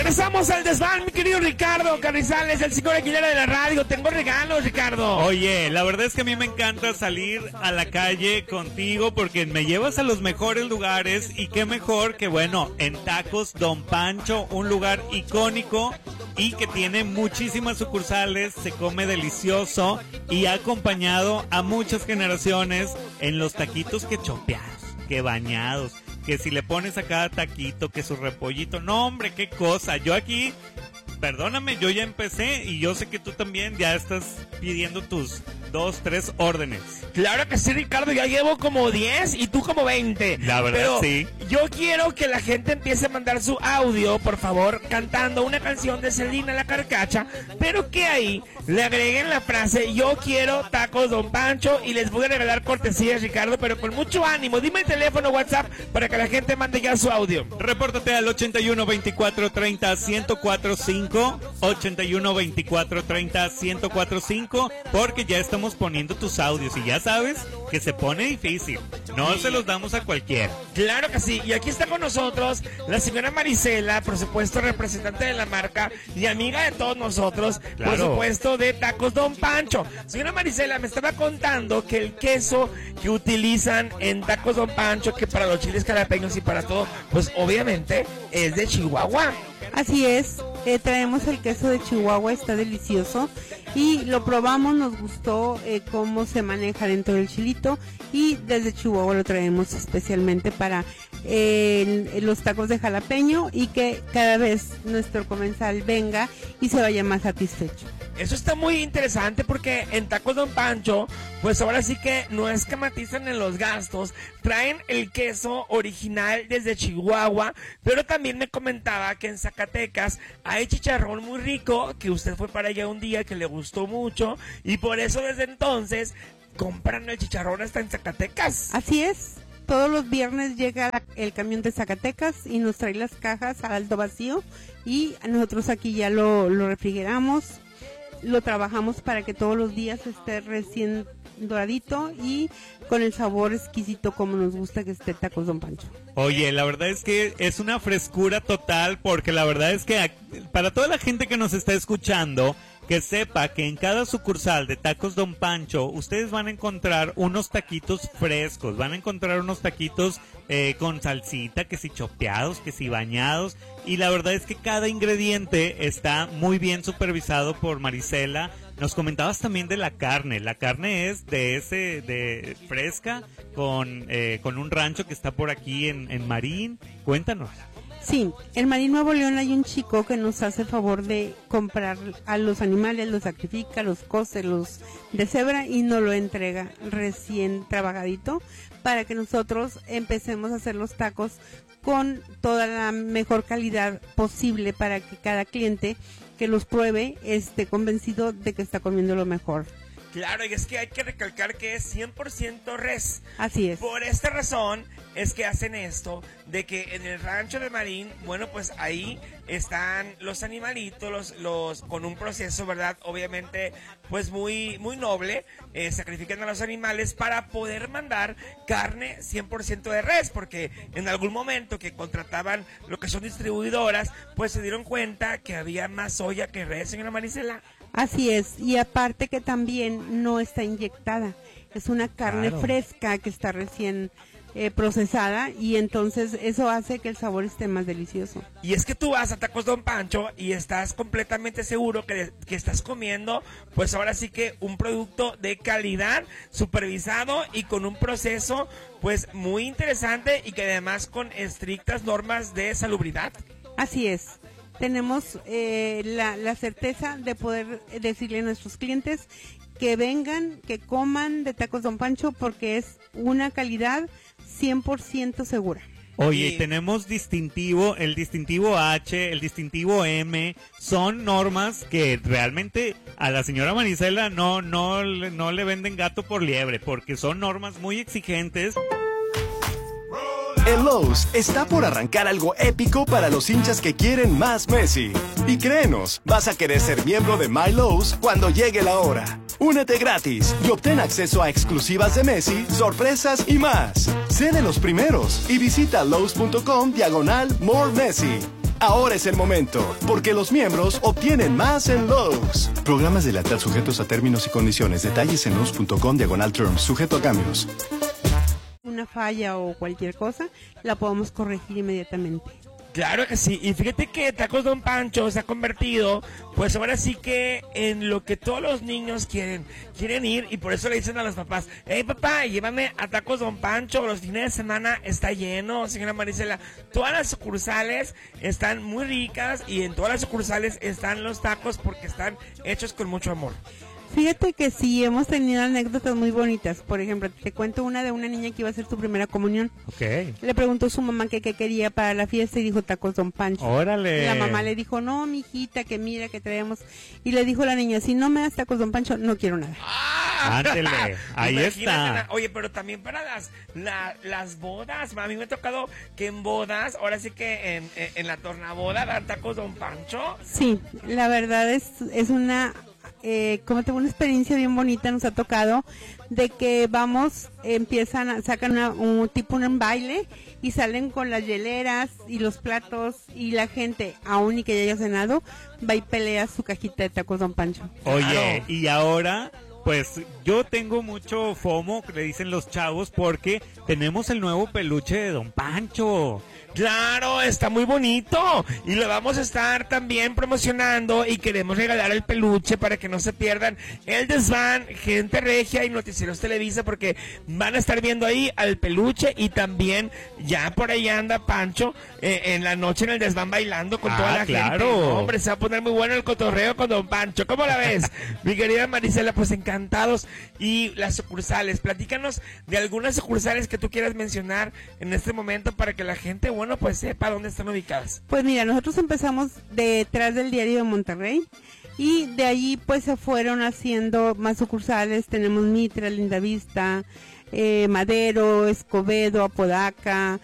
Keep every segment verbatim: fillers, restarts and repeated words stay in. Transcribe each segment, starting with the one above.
regresamos al desván, mi querido Ricardo Carrizales, el señor Aguilera de la radio. Tengo regalos, Ricardo. Oye, la verdad es que a mí me encanta salir a la calle contigo porque me llevas a los mejores lugares y qué mejor que, bueno, en Tacos Don Pancho, un lugar icónico y que tiene muchísimas sucursales, se come delicioso y ha acompañado a muchas generaciones en los taquitos que chopeados, que bañados, que si le pones a cada taquito, que su repollito, no hombre, qué cosa. Yo aquí, perdóname, yo ya empecé y yo sé que tú también ya estás pidiendo tus dos, tres órdenes. Claro que sí, Ricardo, ya llevo como diez y tú como veinte. La verdad, pero sí. Yo quiero que la gente empiece a mandar su audio, por favor, cantando una canción de Selena La Carcacha, pero que ahí le agreguen la frase, yo quiero tacos Don Pancho, y les voy a regalar cortesías, Ricardo, pero con mucho ánimo. Dime el teléfono WhatsApp para que la gente mande ya su audio. Repórtate al ochenta y uno, veinticuatro, treinta, ciento cuatro cinco, ochenta y uno, veinticuatro, treinta, ciento cuatro cinco, porque ya estamos poniendo tus audios y ya sabes que se pone difícil. No sí. Se los damos a cualquiera. Claro que sí. Y aquí está con nosotros la señora Marisela, por supuesto, representante de la marca y amiga de todos nosotros, claro. Por supuesto, de Tacos Don Pancho. Señora Marisela, me estaba contando que el queso que utilizan en Tacos Don Pancho, que para los chiles jalapeños y para todo, pues obviamente es de Chihuahua. Así es, eh, traemos el queso de Chihuahua, está delicioso y lo probamos, nos gustó eh, cómo se maneja dentro del chilito y desde Chihuahua lo traemos especialmente para eh, los tacos de jalapeño y que cada vez nuestro comensal venga y se vaya más satisfecho. Eso está muy interesante porque en Tacos Don Pancho, pues ahora sí que no es que matizan en los gastos, traen el queso original desde Chihuahua, pero también me comentaba que en Zacatecas hay chicharrón muy rico, que usted fue para allá un día que le gustó mucho y por eso desde entonces compran el chicharrón hasta en Zacatecas. Así es. Todos los viernes llega el camión de Zacatecas y nos trae las cajas a alto vacío y nosotros aquí ya lo, lo refrigeramos. Lo trabajamos para que todos los días esté recién doradito y con el sabor exquisito como nos gusta que esté Tacos Don Pancho. Oye, la verdad es que es una frescura total porque la verdad es que para toda la gente que nos está escuchando, que sepa que en cada sucursal de Tacos Don Pancho ustedes van a encontrar unos taquitos frescos, van a encontrar unos taquitos eh, con salsita, que si chopeados, que si bañados, y la verdad es que cada ingrediente está muy bien supervisado por Marisela. Nos comentabas también de la carne, la carne es de ese, de fresca, con, eh, con un rancho que está por aquí en, en Marín, cuéntanos. Sí, en Marín, Nuevo León hay un chico que nos hace el favor de comprar a los animales, los sacrifica, los cose, los deshebre y nos lo entrega recién trabajadito para que nosotros empecemos a hacer los tacos con toda la mejor calidad posible para que cada cliente que los pruebe esté convencido de que está comiendo lo mejor. Claro, y es que hay que recalcar que es cien por ciento res. Así es. Por esta razón es que hacen esto, de que en el rancho de Marín, bueno, pues ahí están los animalitos, los, los con un proceso, ¿verdad? Obviamente, pues muy, muy noble, eh, sacrifican a los animales para poder mandar carne cien por ciento de res, porque en algún momento que contrataban lo que son distribuidoras, pues se dieron cuenta que había más soya que res, señora Marisela. Así es, y aparte que también no está inyectada, es una carne claro. fresca que está recién eh, procesada y entonces eso hace que el sabor esté más delicioso. Y es que tú vas a Tacos Don Pancho y estás completamente seguro que, que estás comiendo, pues ahora sí que un producto de calidad, supervisado y con un proceso pues muy interesante y que además con estrictas normas de salubridad. Así es. Tenemos eh, la, la certeza de poder decirle a nuestros clientes que vengan, que coman de Tacos Don Pancho porque es una calidad cien por ciento segura. Oye, y tenemos distintivo, el distintivo H, el distintivo M, son normas que realmente a la señora Marisela no, no, no le venden gato por liebre, porque son normas muy exigentes. En Lowe's está por arrancar algo épico para los hinchas que quieren más Messi. Y créenos, vas a querer ser miembro de My Lowe's cuando llegue la hora. Únete gratis y obtén acceso a exclusivas de Messi, sorpresas y más. Sé de los primeros y visita Lowe's punto com diagonal More Messi. Ahora es el momento, porque los miembros obtienen más en Lowe's. Programas de lealtad sujetos a términos y condiciones. Detalles en lowes punto com diagonal terms, sujeto a cambios. Una falla o cualquier cosa, la podemos corregir inmediatamente. Claro que sí, y fíjate que Tacos Don Pancho se ha convertido, pues ahora sí que en lo que todos los niños quieren, quieren ir, y por eso le dicen a los papás, hey papá, llévame a Tacos Don Pancho, los fines de semana está lleno, señora Marisela, todas las sucursales están muy ricas, y en todas las sucursales están los tacos porque están hechos con mucho amor. Fíjate que sí, hemos tenido anécdotas muy bonitas. Por ejemplo, te cuento una de una niña que iba a hacer su primera comunión. Ok. Le preguntó a su mamá que qué quería para la fiesta y dijo Tacos Don Pancho. Órale. La mamá le dijo, no, mijita, que mira, que traemos. Y le dijo la niña, si no me das Tacos Don Pancho, no quiero nada. Ándele, ahí Imagínate, está. na- Oye, pero también para las la- las bodas, a mí me ha tocado que en bodas, ahora sí que en, en, en la tornaboda dan Tacos Don Pancho. Sí, la verdad es, es una... Eh, como tengo una experiencia bien bonita, nos ha tocado de que vamos, empiezan, a, sacan una, un tipo un baile y salen con las hieleras y los platos y la gente, aún y que ya haya cenado, va y pelea su cajita de Tacos Don Pancho. Oye, Claro. y ahora, pues yo tengo mucho FOMO, que le dicen los chavos, porque tenemos el nuevo peluche de Don Pancho. Claro, está muy bonito y lo vamos a estar también promocionando y queremos regalar el peluche para que no se pierdan el desván, Gente Regia y Noticieros Televisa, porque van a estar viendo ahí al peluche y también ya por ahí anda Pancho eh, en la noche en el desván bailando con Ah, toda la claro. gente. No, hombre, se va a poner muy bueno el cotorreo con Don Pancho. ¿Cómo la ves? Mi querida Marisela, pues encantados. Y las sucursales, platícanos de algunas sucursales que tú quieras mencionar en este momento para que la gente, bueno, pues sepa dónde están ubicadas. Pues mira, nosotros empezamos detrás del Diario de Monterrey y de allí pues se fueron haciendo más sucursales. Tenemos Mitra, Lindavista, eh, Madero, Escobedo, Apodaca,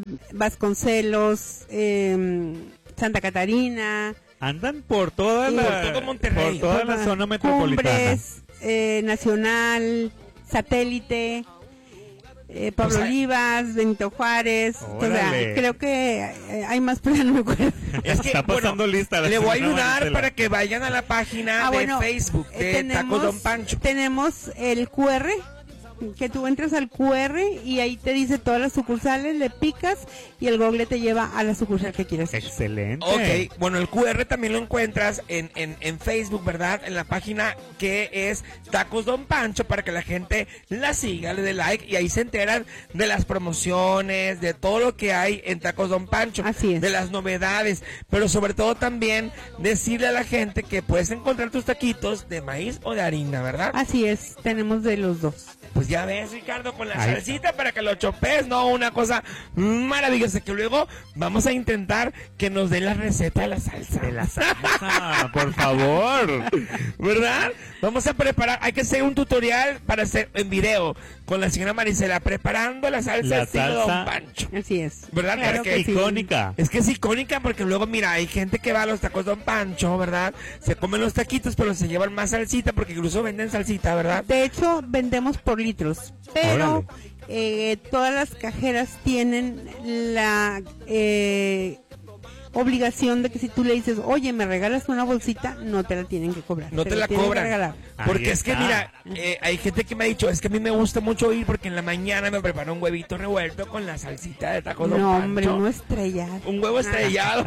Vasconcelos, eh, Santa Catarina, Andan por toda Y la, por todo Monterrey. por toda la zona metropolitana. Cumbres, eh, Nacional, Satélite, eh, Pablo O sea, Olivas, Benito Juárez. O sea, Órale. creo que eh, hay más, pero no me acuerdo. Es que, Está pasando bueno, lista la le voy a señora ayudar Marisela. para que vayan a la página Ah, de bueno, Facebook eh, de Tacos Don Pancho. Tenemos el Q R, que tú entras al Q R y ahí te dice todas las sucursales, le picas y el Google te lleva a la sucursal que quieres ir. Excelente. Ok, bueno, el Q R también lo encuentras en, en, en Facebook, ¿verdad? En la página que es Tacos Don Pancho, para que la gente la siga, le dé like y ahí se enteran de las promociones, de todo lo que hay en Tacos Don Pancho. Así es. De las novedades, pero sobre todo también decirle a la gente que puedes encontrar tus taquitos de maíz o de harina, ¿verdad? Así es, tenemos de los dos. Pues ya ves, Ricardo, con la Ahí salsita para que lo chopes, ¿no? Una cosa maravillosa, que luego vamos a intentar que nos dé la receta de la salsa. De la salsa, por favor. ¿Verdad? Vamos a preparar, hay que hacer un tutorial para hacer en video con la señora Marisela, preparando la salsa La estilo salsa. Don Pancho. Así es. ¿Verdad? Claro Para que- que sí. Icónica. Es que es icónica porque luego, mira, hay gente que va a los tacos Don Pancho, ¿verdad? Se comen los taquitos, pero se llevan más salsita porque incluso venden salsita, ¿verdad? De hecho, vendemos por litros, pero eh, todas las cajeras tienen la eh, obligación de que si tú le dices, oye, me regalas una bolsita, no te la tienen que cobrar. No te la la tienen que cobran. regalar. Porque Ahí es que, está. mira, eh, hay gente que me ha dicho, es que a mí me gusta mucho ir porque en la mañana me preparo un huevito revuelto con la salsita de tacos Don No, Pancho. hombre, no estrellado. Un huevo estrellado.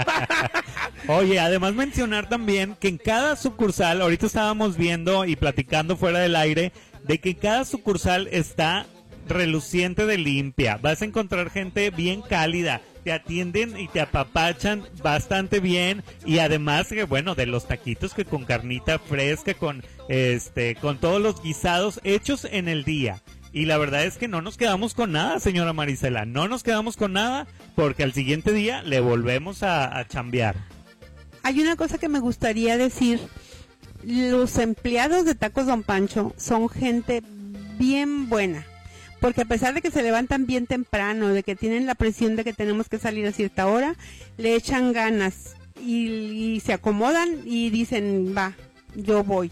Oye, además mencionar también que en cada sucursal, ahorita estábamos viendo y platicando fuera del aire, de que cada sucursal está reluciente de limpia. Vas a encontrar gente bien cálida, te atienden y te apapachan bastante bien, y además que bueno, de los taquitos que con carnita fresca, con este, con todos los guisados hechos en el día. Y la verdad es que no nos quedamos con nada, señora Marisela, no nos quedamos con nada, porque al siguiente día le volvemos a, a chambear. Hay una cosa que me gustaría decir. Los empleados de Tacos Don Pancho son gente bien buena. Porque a pesar de que se levantan bien temprano, de que tienen la presión de que tenemos que salir a cierta hora, le echan ganas y, y se acomodan y dicen, va, yo voy.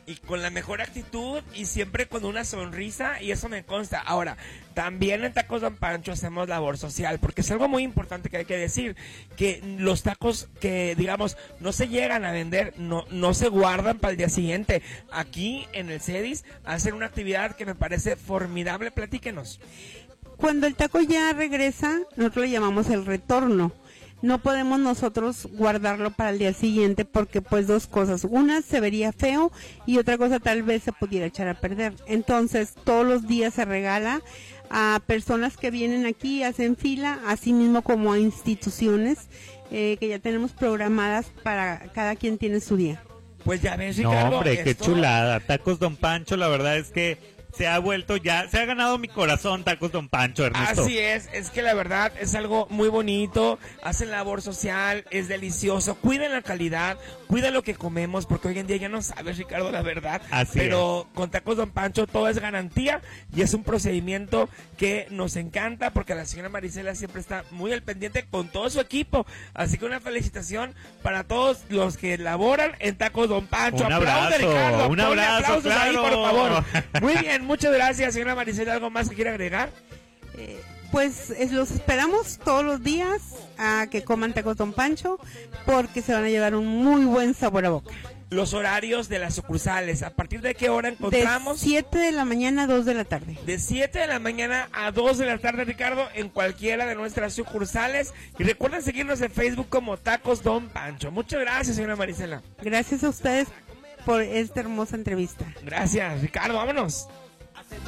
y con la mejor actitud y siempre con una sonrisa, y eso me consta. Ahora, también en Tacos Don Pancho hacemos labor social, porque es algo muy importante que hay que decir, que los tacos que, digamos, no se llegan a vender, no, no se guardan para el día siguiente. Aquí en el CEDIS hacen una actividad que me parece formidable. Platíquenos. Cuando el taco ya regresa, nosotros le llamamos el retorno. No podemos nosotros guardarlo para el día siguiente porque pues dos cosas, una se vería feo y otra cosa tal vez se pudiera echar a perder. Entonces todos los días se regala a personas que vienen aquí, hacen fila, así mismo como a instituciones eh, que ya tenemos programadas para cada quien tiene su día. Pues ya ves, No, Ricardo. hombre, qué esto- chulada. Tacos Don Pancho, la verdad es que se ha vuelto ya, se ha ganado mi corazón Tacos Don Pancho, Ernesto. Así es, es que la verdad es algo muy bonito, hacen labor social, es delicioso, cuiden la calidad, cuiden lo que comemos, porque hoy en día ya no sabes, Ricardo, la verdad. Así Pero con Tacos Don Pancho todo es garantía y es un procedimiento que nos encanta, porque la señora Marisela siempre está muy al pendiente con todo su equipo. Así que una felicitación para todos los que laboran en Tacos Don Pancho. Un Aplaude, abrazo, Ricardo, un ponle abrazo, aplausos ahí, claro. por favor. Muy bien, muchas gracias, señora Marisela. ¿Algo más que quiera agregar? Eh, pues eh, los esperamos todos los días a que coman tacos Don Pancho porque se van a llevar un muy buen sabor a boca. Los horarios de las sucursales, ¿a partir de qué hora De encontramos? siete de la mañana a dos de la tarde. De siete de la mañana a dos de la tarde, Ricardo, en cualquiera de nuestras sucursales. Y recuerden seguirnos en Facebook como Tacos Don Pancho. Muchas gracias, señora Marisela. Gracias a ustedes por esta hermosa entrevista. Gracias, Ricardo, vámonos.